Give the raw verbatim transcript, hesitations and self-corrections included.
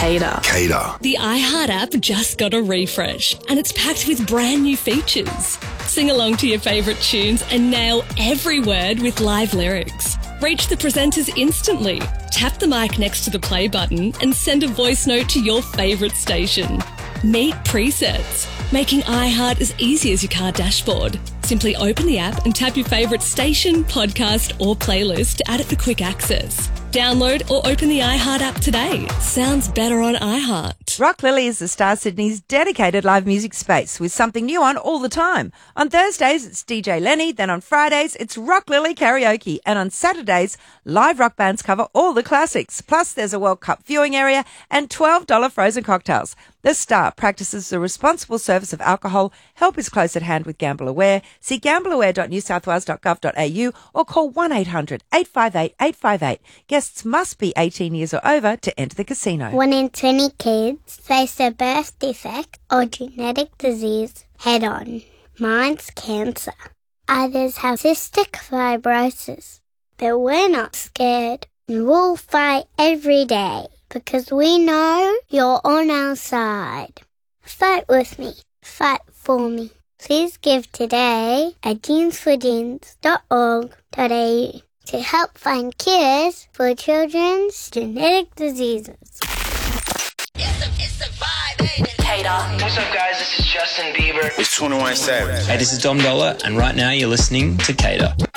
Cater. Cater. The iHeart app just got a refresh and it's packed with brand new features. Sing along to your favourite tunes and nail every word with live lyrics. Reach the presenters instantly. Tap the mic next to the play button and send a voice note to your favourite station. Meet presets, making iHeart as easy as your car dashboard. Simply open the app and tap your favourite station, podcast or playlist to add it for quick access. Download or open the iHeart app today. Sounds better on iHeart. Rock Lily is the Star Sydney's dedicated live music space with something new on all the time. On Thursdays, it's D J Lenny. Then on Fridays, it's Rock Lily Karaoke. And on Saturdays, live rock bands cover all the classics. Plus, there's a World Cup viewing area and twelve dollars frozen cocktails. The Star practices the responsible service of alcohol. Help is close at hand with Gamble Aware. See gamble aware dot new south wales dot gov dot a u or call one eight hundred eight five eight eight five eight. Guests must be eighteen years or over to enter the casino. One in twenty kids face a birth defect or genetic disease head on. Mine's cancer. Others have cystic fibrosis. But we're not scared. We'll fight every day because we know you're on our side. Fight with me. Fight for me. Please give today at jeans for jeans dot org dot a u to help find cures for children's genetic diseases. It's a, it's a vibe, baby. Cater. What's up, guys? This is Justin Bieber. It's twenty-one Savage. Hey, this is Dom Dollar, and right now you're listening to Cater.